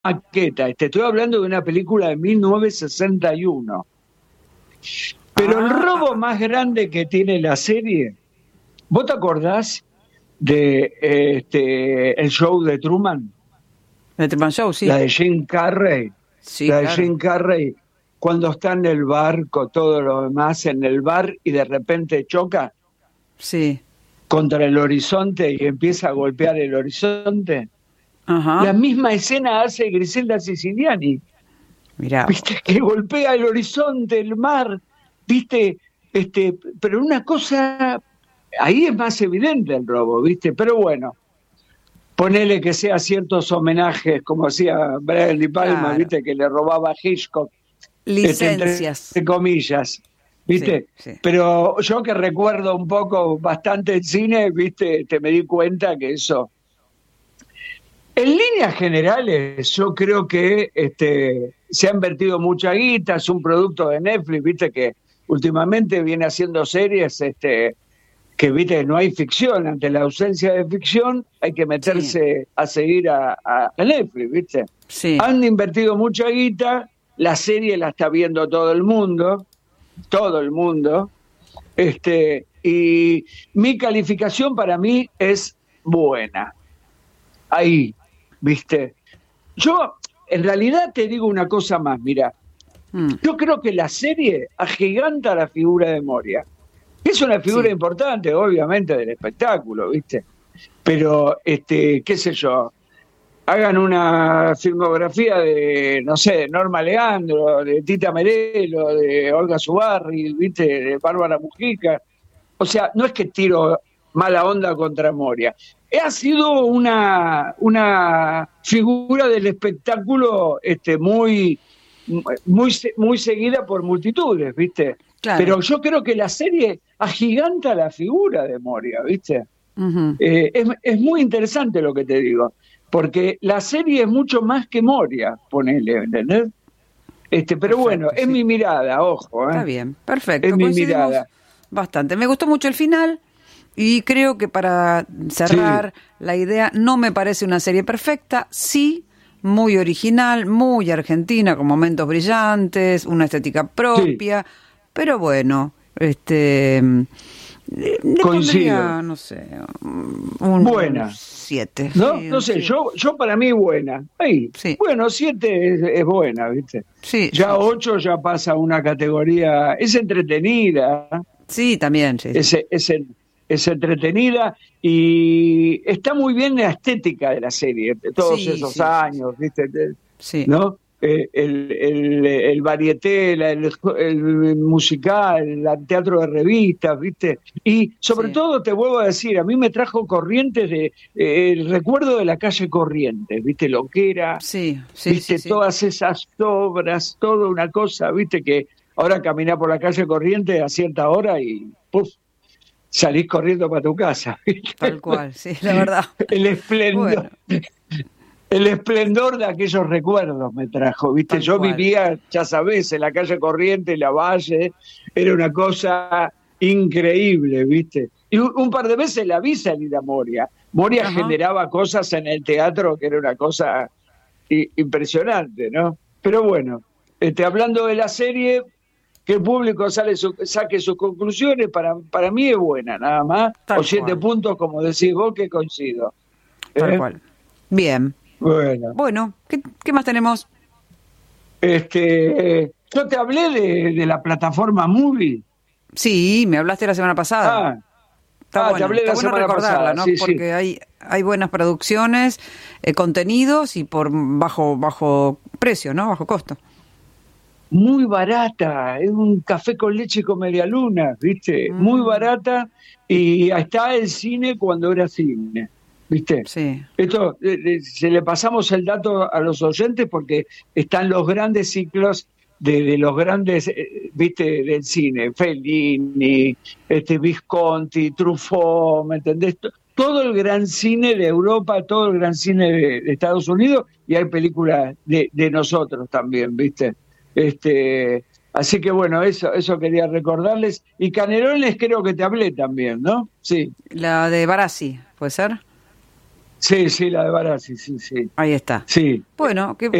maqueta. Te estoy hablando de una película de 1961. Pero el robo más grande que tiene la serie, ¿vos te acordás de el show de Truman? El Truman Show, sí. La de Jim Carrey. Sí, La de claro. Jim Carrey, cuando está en el bar con todo lo demás en el bar y de repente choca Sí. contra el horizonte y empieza a golpear el horizonte. Ajá. La misma escena hace Griselda Siciliani. Mirá. ¿Viste? Que golpea el horizonte, el mar, ¿viste? Pero una cosa, ahí es más evidente el robo, ¿viste? Pero bueno, ponele que sea ciertos homenajes, como hacía Brian De Palma, Claro. ¿viste? Que le robaba a Hitchcock, Licencias. entre comillas, ¿viste? Sí, sí. Pero yo que recuerdo un poco bastante el cine, ¿viste? Me di cuenta que eso... En líneas generales, yo creo que se ha invertido mucha guita, es un producto de Netflix, viste que últimamente viene haciendo series que viste no hay ficción, ante la ausencia de ficción hay que meterse a seguir a Netflix, viste. Sí. Han invertido mucha guita, la serie la está viendo todo el mundo, y mi calificación para mí es buena. Ahí, ¿viste? Yo, en realidad, te digo una cosa más, mira. Yo creo que la serie agiganta la figura de Moria. Es una figura importante, obviamente, del espectáculo, ¿viste? Pero, qué sé yo, hagan una filmografía de, no sé, de Norma Leandro, de Tita Merelo, de Olga Zubarri, ¿viste? De Bárbara Mujica. O sea, no es que tiro mala onda contra Moria. Ha sido una figura del espectáculo muy seguida por multitudes, ¿viste? Claro. Pero yo creo que la serie agiganta la figura de Moria, ¿viste? Uh-huh. Es muy interesante lo que te digo, porque la serie es mucho más que Moria, ponele, ¿entendés? Pero perfecto, bueno, es mi mirada, ojo. Está bien, perfecto. Es mi mirada. Bastante. Me gustó mucho el final. Y creo que para cerrar la idea, no me parece una serie perfecta, sí, muy original, muy argentina, con momentos brillantes, una estética propia, pero bueno, le pondría, no sé, buena. 7. No, sí, no sé, yo para mí buena. Ahí, bueno, 7 es buena, ¿viste? Sí, ya 8 ya pasa a una categoría, es entretenida. Sí, también, sí. Es entretenida y está muy bien la estética de la serie, de todos esos años, ¿viste? ¿No? El varieté, el musical, el teatro de revistas, ¿viste? Y sobre todo te vuelvo a decir, a mí me trajo Corrientes el recuerdo de la calle Corrientes, ¿viste? Lo que era, ¿viste? Todas esas obras, toda una cosa, ¿viste? Que ahora caminás por la calle Corrientes a cierta hora y ¡puf! Salís corriendo para tu casa. ¿Viste? Tal cual, sí, la verdad. El esplendor. Bueno. El esplendor de aquellos recuerdos me trajo, ¿viste? Yo vivía, ya sabés, en la calle Corrientes, La Valle, era una cosa increíble, ¿viste? Y un par de veces la vi salir a Moria. Moria generaba cosas en el teatro que era una cosa impresionante, ¿no? Pero bueno, hablando de la serie, que el público saque sus conclusiones, para mí es buena, nada más. O 7 puntos, como decís vos, que coincido. Tal cual. Bien. Bueno, ¿qué más tenemos? Yo te hablé de la plataforma Movie. Sí, me hablaste la semana pasada. Está bueno, te hablé la semana pasada, ¿no? Sí, porque hay buenas producciones, contenidos y por bajo precio, ¿no? Bajo costo. Muy barata, es un café con leche con media luna, ¿viste? Muy barata, y está el cine cuando era cine, ¿viste? Sí. Esto, se le pasamos el dato a los oyentes porque están los grandes ciclos de los grandes, ¿viste? Del cine, Fellini, Visconti, Truffaut, ¿me entendés? Todo el gran cine de Europa, todo el gran cine de Estados Unidos, y hay películas de nosotros también, ¿viste? Así que bueno, eso quería recordarles. Y Canelones creo que te hablé también, ¿no? Sí. La de Barassi, ¿puede ser? Sí, sí, la de Barassi, sí, sí. Ahí está. Sí. Bueno, que